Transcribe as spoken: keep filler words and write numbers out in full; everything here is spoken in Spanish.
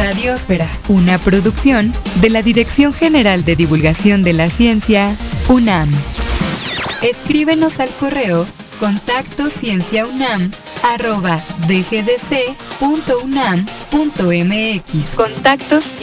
Radiosfera, una producción de la Dirección General de Divulgación de la Ciencia, UNAM. Escríbenos al correo contacto cienciaunam arroba dgdc punto unam punto mx. Contactos